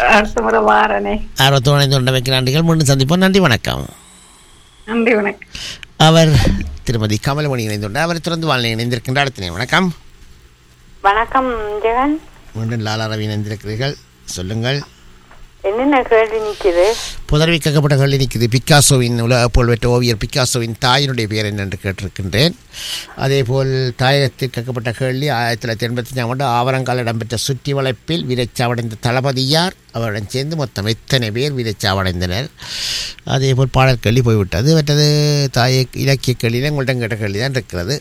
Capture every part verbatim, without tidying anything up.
அடுத்த முறை வாரனே. ஆர்வத்தோடு இணைந்து வைக்க நன்றிகள். மீண்டும் சந்திப்போம். நன்றி, வணக்கம். நன்றி, வணக்கம். அவர் திருமதி கமலமணி இணைந்துள்ளார். அவர் திறந்து வாழ்நிலை இணைந்திருக்கின்ற அடுத்த வணக்கம். வணக்கம் ஜெகன். மீண்டும் லாலா ரவி இணைந்திருக்கிறீர்கள். சொல்லுங்கள். என்னென்ன கேள்வி நிற்குது? புதர்வி கேட்கப்பட்ட கேள்வி நிற்குது. பிக்காசோவின் உலக புகழ்பெற்ற ஓவியர் பிக்காசோவின் தாயினுடைய பெயர் என்னென்று கேட்டிருக்கின்றேன். அதேபோல் தாயகத்தில் கேட்கப்பட்ட கேள்வி ஆயிரத்தி தொள்ளாயிரத்தி எண்பத்தி அஞ்சாம் ஆண்டு ஆவரங்கால் இடம்பெற்ற சுற்றி வளைப்பில் வீரச்சாவடைந்த தளபதியார், அவருடன் சேர்ந்து மொத்தம் எத்தனை பேர் வீரச்சாவடைந்தனர்? அதேபோல் பாடல் கேள்வி போய்விட்டது. மற்றது தாய இலக்கிய கேள்வியில் உங்கள்கிட்ட கேட்ட கேள்வி தான் இருக்கிறது.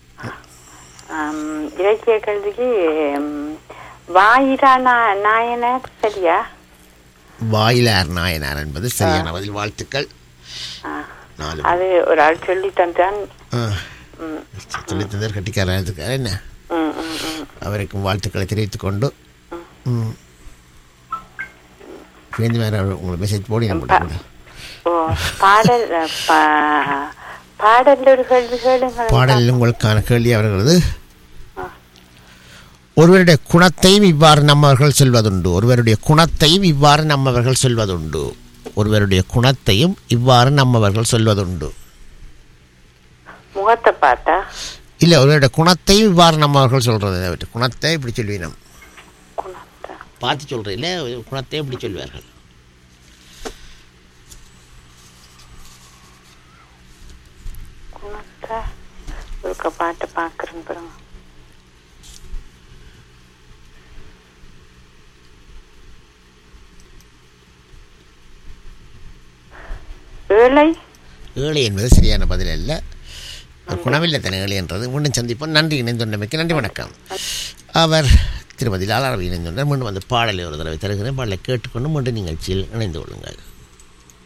இலக்கிய கேள்விக்கு வாயிரா நாயனார் சரியா? வாயிலார் நாயனார் என்பது சரியான பதில். வாழ்த்துக்கள். அது ஒரு ஆள் சொல்லி தந்தான், சொல்லி தந்தார். கட்டிக்காரன் இருக்கார் என்ன, அவருக்கும் வாழ்த்துக்களை தெரிவித்துக் கொண்டு உங்களுக்கு மெசேஜ் போடி பாடல் பாடல் ஒரு கேள்வி கேளுங்கள். பாடலில் உங்களுக்கான கேள்வி அவர்களது. ஒருவருடைய குணத்தையும் இவ்வாறு நம்மவர்கள் சொல்வதுண்டு. ஒருவருடைய குணத்தையும் இவ்வாறு நம்மவர்கள் சொல்வதுண்டு. ஒருவருடைய குணத்தையும் இவ்வாறு நம்மவர்கள் சொல்வதுண்டு. முகத்தை பார்த்தா இல்லை, ஒருவருடைய குணத்தையும் இவ்வாறு நம்மவர்கள் சொல்றது. குணத்தை இப்படி சொல்வீனம் பார்த்து சொல்றேன். இல்லை, குணத்தை இப்படி சொல்வார்கள். குணத்தை ஒரு பாட்டை பார்க்குறேன் பாருங்க. ஏழை ஏழை என்பது சரியான பதில் அல்ல. குணமில்லை தன ஏழை என்றது. மீண்டும் சந்திப்போம். நன்றி, இணைந்துள்ளமைக்கு நன்றி, வணக்கம். அவர் திருமதி லாலா ரவி இணைந்துள்ளார். மீண்டும் வந்து பாடலை ஒரு தடவை தருகிறேன். பாடலை கேட்டுக்கொண்டு மீண்டும் நிகழ்ச்சியில் இணைந்து கொள்ளுங்கள்.